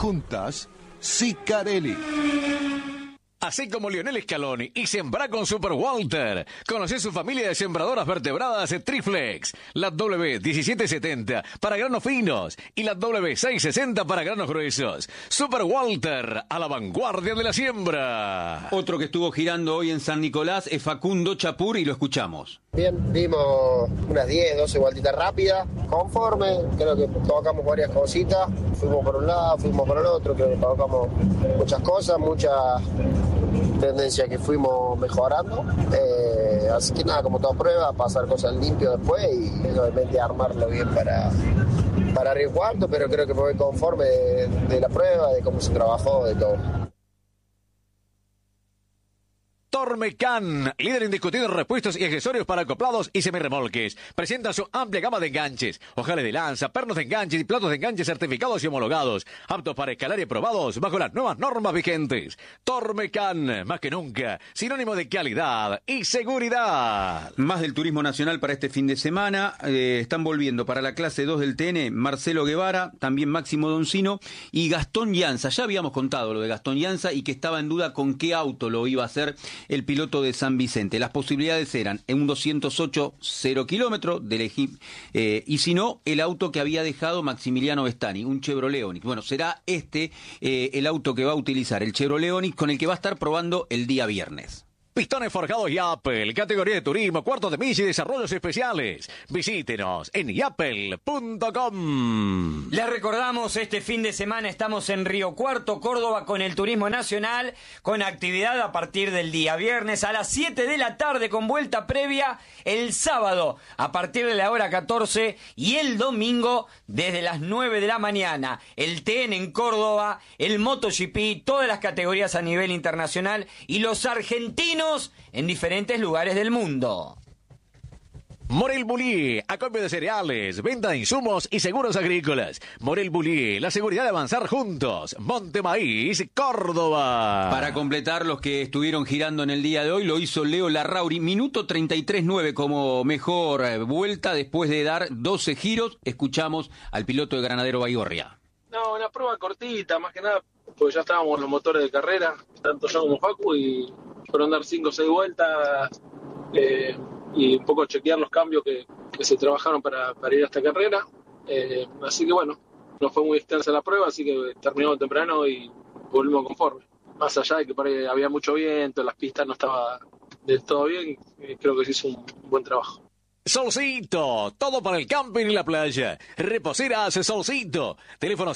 Juntas, Sicarelli. Así como Lionel Scaloni y sembrá con Super Walter. Conocé su familia de sembradoras vertebradas Triflex. La W1770 para granos finos y la W660 para granos gruesos. Super Walter, a la vanguardia de la siembra. Otro que estuvo girando hoy en San Nicolás es Facundo Chapur y lo escuchamos. Bien, dimos unas 10, 12 vueltitas rápidas, conforme, creo que tocamos varias cositas, fuimos por un lado, fuimos por el otro, creo que tocamos muchas cosas, muchas tendencias que fuimos mejorando, así que nada, como toda prueba, pasar cosas limpio después y obviamente armarlo bien para Río Cuarto, pero creo que me voy conforme de la prueba, de cómo se trabajó, de todo. Tormecan, líder indiscutido en repuestos y accesorios para acoplados y semirremolques. Presenta su amplia gama de enganches, ojales de lanza, pernos de enganches y platos de enganches certificados y homologados, aptos para escalar y aprobados bajo las nuevas normas vigentes. Tormecan, más que nunca, sinónimo de calidad y seguridad. Más del turismo nacional para este fin de semana. Están volviendo para la clase 2 del TN Marcelo Guevara, también Máximo Doncino y Gastón Llanza. Ya habíamos contado lo de Gastón Llanza y que estaba en duda con qué auto lo iba a hacer el piloto de San Vicente. Las posibilidades eran en un 208 0 kilómetros de elegir, y si no, el auto que había dejado Maximiliano Vestani, un Chevrolet Onix. Bueno, será el auto que va a utilizar, el Chevrolet Onix, con el que va a estar probando el día viernes. Pistones forjados Yapel, categoría de turismo, cuartos de milla y desarrollos especiales. Visítenos en yapel.com. Les recordamos, este fin de semana estamos en Río Cuarto, Córdoba, con el turismo nacional, con actividad a partir del día viernes a las 7 de la tarde, con vuelta previa el sábado a partir de la hora 14 y el domingo desde las 9 de la mañana. El TN en Córdoba, el MotoGP, todas las categorías a nivel internacional y los argentinos en diferentes lugares del mundo. Morel Bullier, acopio de cereales, venta de insumos y seguros agrícolas. Morel Bullier, la seguridad de avanzar juntos. Montemaíz, Córdoba. Para completar los que estuvieron girando en el día de hoy, lo hizo Leo Larrauri, minuto 33.9 como mejor vuelta después de dar 12 giros. Escuchamos al piloto de Granadero Baigorria. No, una prueba cortita, más que nada, porque ya estábamos los motores de carrera, tanto yo como Facu, y fueron dar 5 o 6 vueltas y un poco chequear los cambios que se trabajaron para ir a esta carrera. Así que bueno, no fue muy extensa la prueba, así que terminamos temprano y volvimos conforme. Más allá de que por ahí había mucho viento, las pistas no estaba del todo bien, creo que se hizo un buen trabajo. Solcito, todo para el camping y la playa. Reposeras Solcito. Teléfono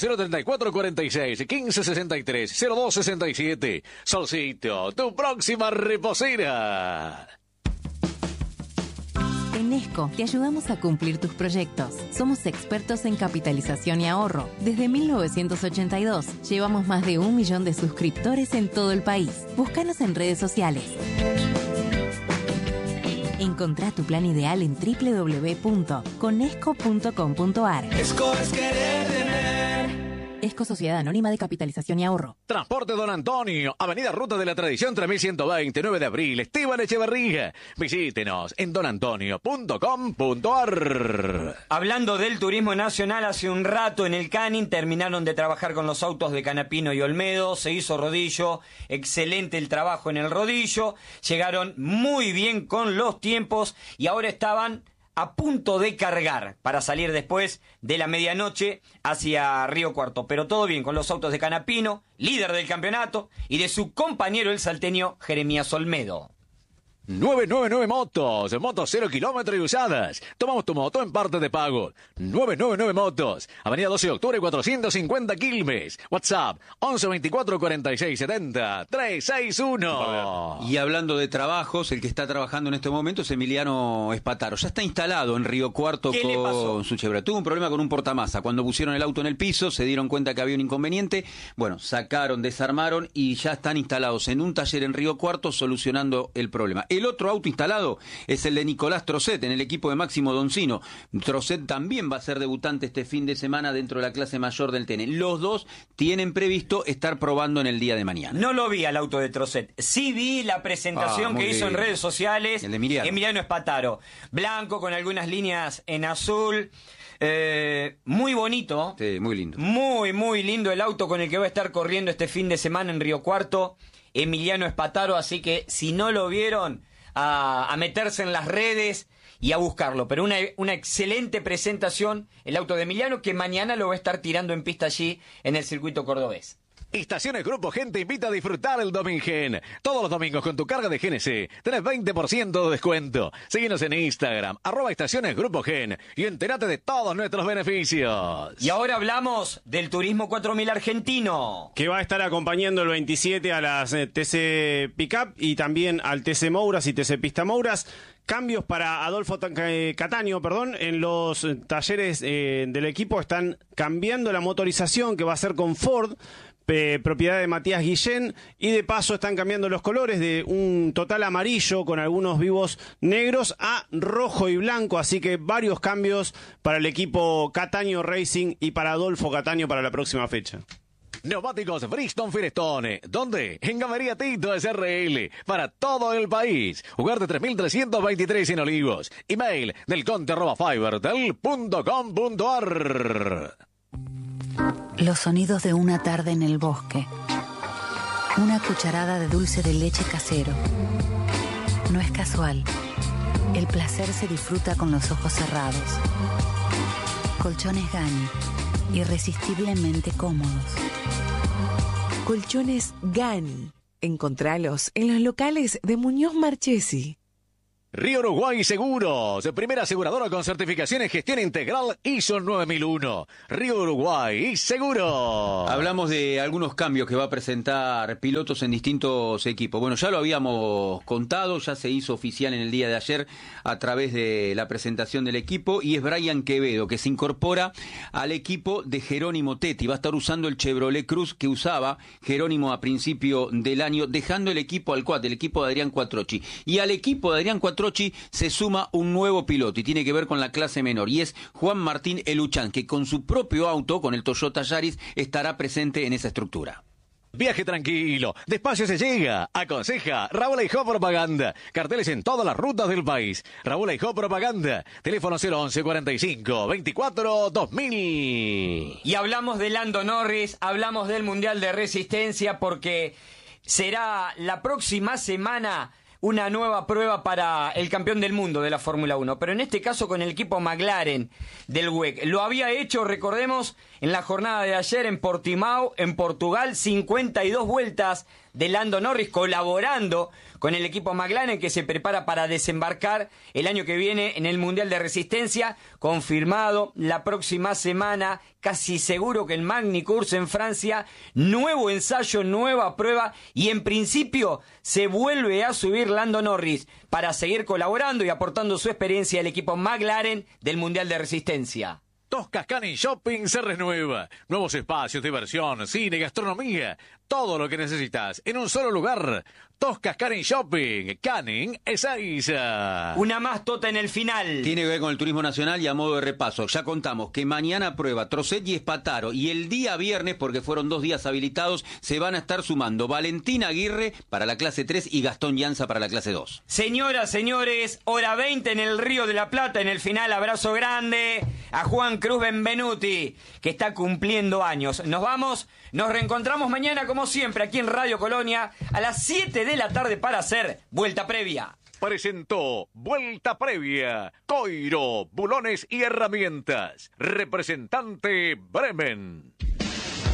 034-46-1563-0267. Solcito, tu próxima reposera. En Esco te ayudamos a cumplir tus proyectos. Somos expertos en capitalización y ahorro. Desde 1982 llevamos más de 1 millón de suscriptores en todo el país. Búscanos en redes sociales. Encontrá tu plan ideal en www.conesco.com.ar. Esco es querer tener. Esco Sociedad Anónima de Capitalización y Ahorro. Transporte Don Antonio, Avenida Ruta de la Tradición 3120, 9 de abril, Esteban Echeverría. Visítenos en donantonio.com.ar. Hablando del turismo nacional, hace un rato en el Canin terminaron de trabajar con los autos de Canapino y Olmedo, se hizo rodillo, excelente el trabajo en el rodillo, llegaron muy bien con los tiempos y ahora estaban a punto de cargar para salir después de la medianoche hacia Río Cuarto. Pero todo bien con los autos de Canapino, líder del campeonato, y de su compañero el salteño Jeremías Olmedo. 999 Motos, motos 0 kilómetros y usadas. Tomamos tu moto en parte de pago. 999 Motos, Avenida 12 de Octubre 450 Quilmes. WhatsApp 11 24 46 70 361. Y hablando de trabajos, el que está trabajando en este momento es Emiliano Espataro. Ya está instalado en Río Cuarto con su Chevrolet. Tuvo un problema con un portamasa. Cuando pusieron el auto en el piso, se dieron cuenta que había un inconveniente. Bueno, sacaron, desarmaron y ya están instalados en un taller en Río Cuarto solucionando el problema. El otro auto instalado es el de Nicolás Trocet en el equipo de Máximo Doncino. Trocet también va a ser debutante este fin de semana dentro de la clase mayor del TN. Los dos tienen previsto estar probando en el día de mañana. No lo vi al auto de Trocet. Sí vi la presentación que hizo en redes sociales. El de Emiliano Espataro. Blanco con algunas líneas en azul. Muy bonito. Sí, muy lindo. Muy, muy lindo el auto con el que va a estar corriendo este fin de semana en Río Cuarto, Emiliano Espataro, así que si no lo vieron, a meterse en las redes y a buscarlo. Pero una excelente presentación, el auto de Emiliano, que mañana lo va a estar tirando en pista allí en el circuito cordobés. Estaciones Grupo Gen te invita a disfrutar el Domingen. Todos los domingos con tu carga de GNC tenés 20% de descuento. Síguenos en Instagram, @Estaciones Grupo Gen, y entérate de todos nuestros beneficios. Y ahora hablamos del Turismo 4000 argentino, que va a estar acompañando el 27 a las TC Pickup y también al TC Mouras y TC Pista Mouras. Cambios para Adolfo Cataño, en los talleres del equipo están cambiando la motorización que va a ser con Ford, propiedad de Matías Guillén, y de paso están cambiando los colores de un total amarillo con algunos vivos negros a rojo y blanco, así que varios cambios para el equipo Cataño Racing y para Adolfo Cataño para la próxima fecha. Neumáticos Bridgestone Firestone. ¿Dónde? En Galería Tito SRL. Para todo el país. Ugarte 3323 en Olivos. Email delconte@fibertel.com.ar. Los sonidos de una tarde en el bosque. Una cucharada de dulce de leche casero. No es casual. El placer se disfruta con los ojos cerrados. Colchones Gani. Irresistiblemente cómodos. Colchones Gani. Encontralos en los locales de Muñoz Marchesi. Río Uruguay Seguros, primera aseguradora con certificación en gestión integral ISO 9001. Río Uruguay Seguros. Hablamos de algunos cambios que va a presentar pilotos en distintos equipos. Bueno, ya lo habíamos contado, ya se hizo oficial en el día de ayer a través de la presentación del equipo, y es Brian Quevedo, que se incorpora al equipo de Jerónimo Tetti. Va a estar usando el Chevrolet Cruz que usaba Jerónimo a principio del año, dejando el equipo al Quad, el equipo de Adrián Quattrocchi. Y al equipo de Adrián Quattrocchi se suma un nuevo piloto y tiene que ver con la clase menor, y es Juan Martín Eluchán, que con su propio auto, con el Toyota Yaris, estará presente en esa estructura. Viaje tranquilo, despacio se llega. Aconseja Raúl Aijó Propaganda. Carteles en todas las rutas del país. Raúl Aijó Propaganda. Teléfono 011 45 24 2000. Y hablamos de Lando Norris, hablamos del Mundial de Resistencia, porque será la próxima semana una nueva prueba para el campeón del mundo de la Fórmula 1, pero en este caso con el equipo McLaren del WEC. Lo había hecho, recordemos, en la jornada de ayer en Portimao, en Portugal, 52 vueltas de Lando Norris colaborando con el equipo McLaren, que se prepara para desembarcar el año que viene en el Mundial de Resistencia, confirmado la próxima semana, casi seguro que en Magny-Cours en Francia, nuevo ensayo, nueva prueba, y en principio se vuelve a subir Lando Norris para seguir colaborando y aportando su experiencia al equipo McLaren del Mundial de Resistencia. Toscas Canning Shopping se renueva. Nuevos espacios, diversión, cine, gastronomía. Todo lo que necesitas en un solo lugar. Toscas Canning Shopping. Canning Ezeiza. Una más tota en el final. Tiene que ver con el turismo nacional, y a modo de repaso, ya contamos que mañana prueba Trocet y Espataro, y el día viernes, porque fueron 2 días habilitados, se van a estar sumando Valentín Aguirre para la clase 3 y Gastón Llanza para la clase 2. Señoras, señores, hora 20 en el Río de la Plata. En el final, abrazo grande a Juan Cruz Benvenuti, que está cumpliendo años. Nos vamos, nos reencontramos mañana como siempre aquí en Radio Colonia a las 7 de la tarde para hacer Vuelta Previa. Presentó Vuelta Previa. Coiro, bulones y herramientas. Representante Bremen.